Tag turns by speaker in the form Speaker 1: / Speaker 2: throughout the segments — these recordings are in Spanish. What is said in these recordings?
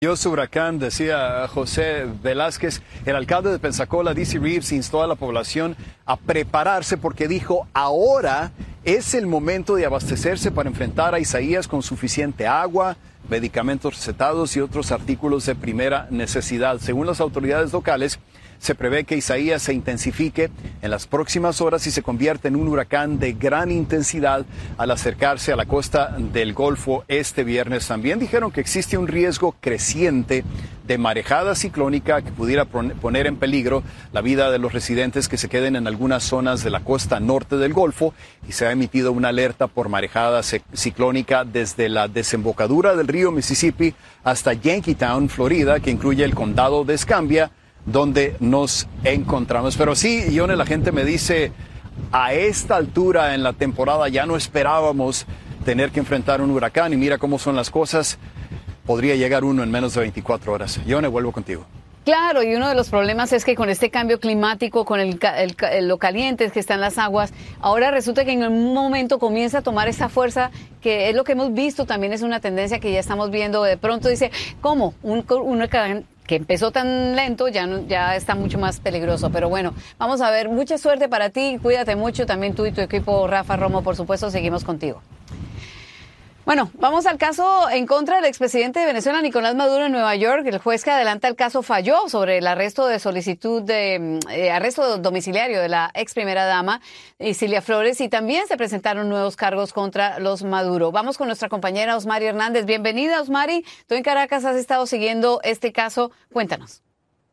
Speaker 1: Huracán, decía José Velázquez. El alcalde de Pensacola, D.C. Reeves, instó a la población a prepararse porque dijo, ahora es el momento de abastecerse para enfrentar a Isaías con suficiente agua, medicamentos recetados y otros artículos de primera necesidad. Según las autoridades locales, se prevé que Isaías se intensifique en las próximas horas y se convierta en un huracán de gran intensidad al acercarse a la costa del Golfo este viernes. También dijeron que existe un riesgo creciente de marejada ciclónica que pudiera poner en peligro la vida de los residentes que se queden en algunas zonas de la costa norte del Golfo, y se ha emitido una alerta por marejada ciclónica desde la desembocadura del río Mississippi hasta Yankeetown, Florida, que incluye el condado de Escambia, donde nos encontramos. Pero sí, Ione, la gente me dice, a esta altura en la temporada ya no esperábamos tener que enfrentar un huracán, y mira cómo son las cosas, podría llegar uno en menos de 24 horas. Ione, vuelvo contigo.
Speaker 2: Claro, y uno de los problemas es que con este cambio climático, con lo calientes que están las aguas, ahora resulta que en un momento comienza a tomar esa fuerza, que es lo que hemos visto, también es una tendencia que ya estamos viendo. De pronto dice, ¿cómo? Un huracán que empezó tan lento ya está mucho más peligroso. Pero bueno, vamos a ver, mucha suerte para ti, cuídate mucho, también tú y tu equipo. Rafa Romo, por supuesto, seguimos contigo. Bueno, vamos al caso en contra del expresidente de Venezuela, Nicolás Maduro, en Nueva York. El juez que adelanta el caso falló sobre el arresto de solicitud de arresto domiciliario de la ex primera dama, Cilia Flores, y también se presentaron nuevos cargos contra los Maduro. Vamos con nuestra compañera Osmari Hernández. Bienvenida, Osmari. Tú en Caracas has estado siguiendo este caso. Cuéntanos.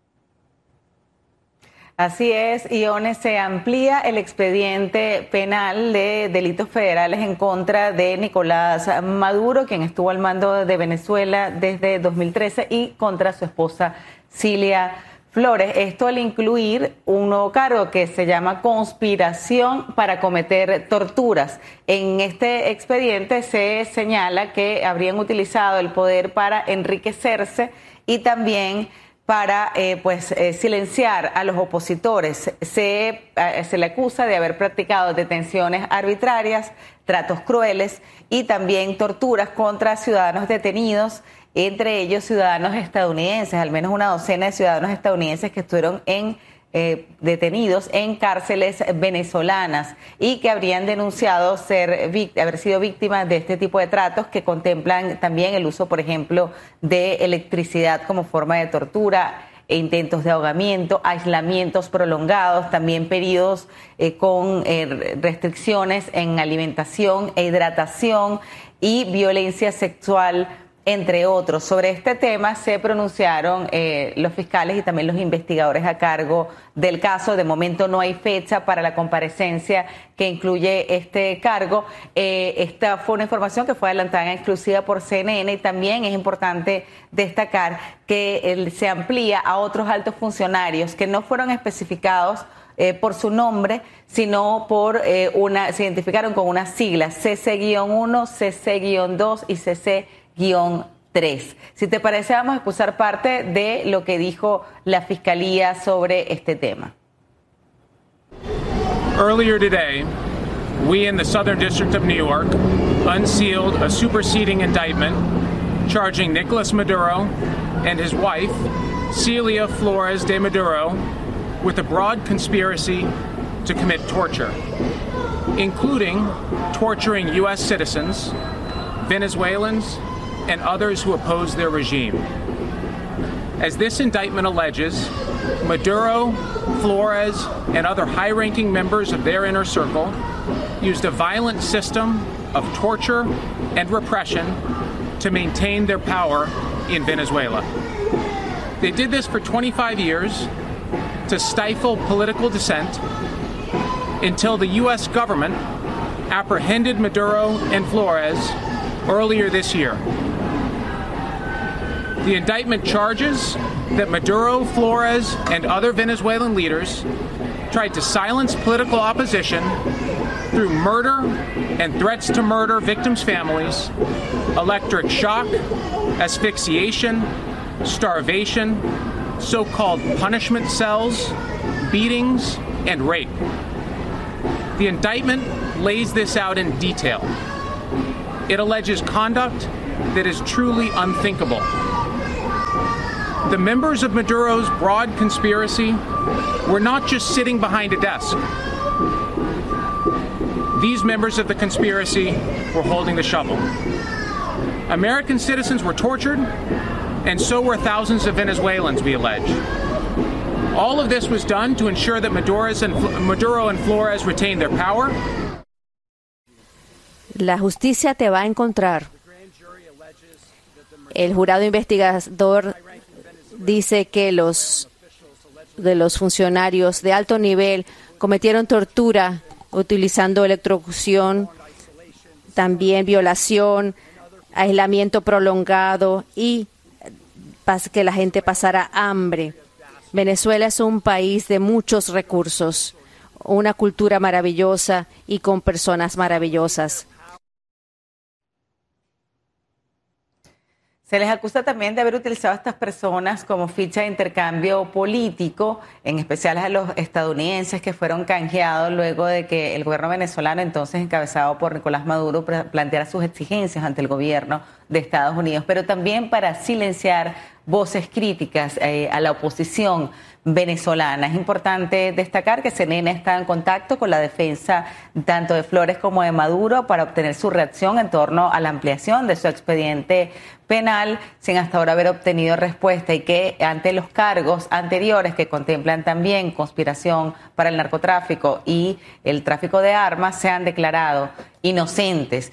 Speaker 3: Así es, Ione, se amplía el expediente penal de delitos federales en contra de Nicolás Maduro, quien estuvo al mando de Venezuela desde 2013, y contra su esposa Cilia Flores. Esto al incluir un nuevo cargo que se llama conspiración para cometer torturas. En este expediente se señala que habrían utilizado el poder para enriquecerse y también para silenciar a los opositores. Se le acusa de haber practicado detenciones arbitrarias, tratos crueles y también torturas contra ciudadanos detenidos, entre ellos ciudadanos estadounidenses, al menos una docena de ciudadanos estadounidenses que estuvieron detenidos en cárceles venezolanas y que habrían denunciado haber sido víctimas de este tipo de tratos, que contemplan también el uso, por ejemplo, de electricidad como forma de tortura, intentos de ahogamiento, aislamientos prolongados, también periodos con restricciones en alimentación e hidratación y violencia sexual, entre otros. Sobre este tema se pronunciaron los fiscales y también los investigadores a cargo del caso. De momento no hay fecha para la comparecencia que incluye este cargo. Esta fue una información que fue adelantada en exclusiva por CNN, y también es importante destacar que se amplía a otros altos funcionarios que no fueron especificados por su nombre, sino se identificaron con unas siglas, CC-1, CC-2 y CC-3. Si te parece, vamos a escuchar parte de lo que dijo la Fiscalía sobre este tema.
Speaker 4: Earlier today, we in the Southern District of New York unsealed a superseding indictment charging Nicolas Maduro and his wife, Cilia Flores de Maduro, with a broad conspiracy to commit torture, including torturing U.S. citizens, Venezuelans, and others who oppose their regime. As this indictment alleges, Maduro, Flores, and other high-ranking members of their inner circle used a violent system of torture and repression to maintain their power in Venezuela. They did this for 25 years to stifle political dissent until the U.S. government apprehended Maduro and Flores earlier this year. The indictment charges that Maduro, Flores, and other Venezuelan leaders tried to silence political opposition through murder and threats to murder victims' families, electric shock, asphyxiation, starvation, so-called punishment cells, beatings, and rape. The indictment lays this out in detail. It alleges conduct that is truly unthinkable. The members of Maduro's broad conspiracy were not just sitting behind a desk. These members of the conspiracy were holding the shovel. American citizens were tortured, and so were thousands of Venezuelans, we allege. All of this was done to ensure that Maduro and Flores retained their power.
Speaker 5: La justicia te va a encontrar. El jurado investigador dice que los funcionarios de alto nivel cometieron tortura utilizando electrocución, también violación, aislamiento prolongado y que la gente pasara hambre. Venezuela es un país de muchos recursos, una cultura maravillosa y con personas maravillosas.
Speaker 3: Se les acusa también de haber utilizado a estas personas como ficha de intercambio político, en especial a los estadounidenses que fueron canjeados luego de que el gobierno venezolano, entonces encabezado por Nicolás Maduro, planteara sus exigencias ante el gobierno de Estados Unidos, pero también para silenciar voces críticas a la oposición venezolana. Es importante destacar que CNN está en contacto con la defensa tanto de Flores como de Maduro para obtener su reacción en torno a la ampliación de su expediente penal, sin hasta ahora haber obtenido respuesta, y que ante los cargos anteriores que contemplan también conspiración para el narcotráfico y el tráfico de armas se han declarado inocentes.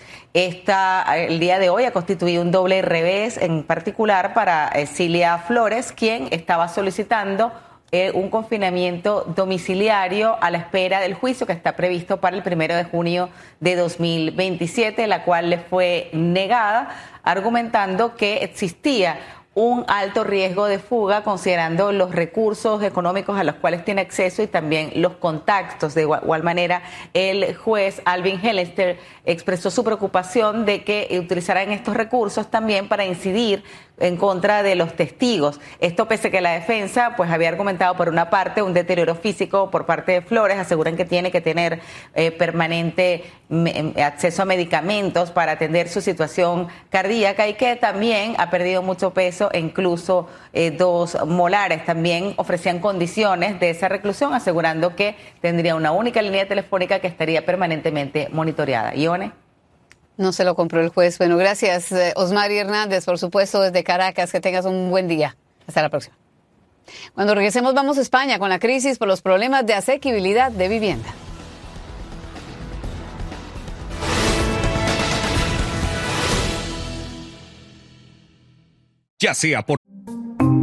Speaker 3: El día de hoy ha constituido un doble revés, en particular para Cilia Flores, quien estaba solicitando un confinamiento domiciliario a la espera del juicio que está previsto para el 1 de junio de 2027, la cual le fue negada, argumentando que existía un alto riesgo de fuga considerando los recursos económicos a los cuales tiene acceso y también los contactos. De igual manera, el juez Alvin Hellester expresó su preocupación de que utilizaran estos recursos también para incidir en contra de los testigos. Esto pese a que la defensa pues había argumentado por una parte un deterioro físico por parte de Flores, aseguran que tiene que tener permanente acceso a medicamentos para atender su situación cardíaca y que también ha perdido mucho peso e incluso 2 molares. También ofrecían condiciones de esa reclusión, asegurando que tendría una única línea telefónica que estaría permanentemente monitoreada. Ione.
Speaker 2: No se lo compró el juez. Bueno, gracias, Osmari Hernández, por supuesto, desde Caracas. Que tengas un buen día. Hasta la próxima. Cuando regresemos, vamos a España con la crisis por los problemas de asequibilidad de vivienda.
Speaker 6: Ya sea por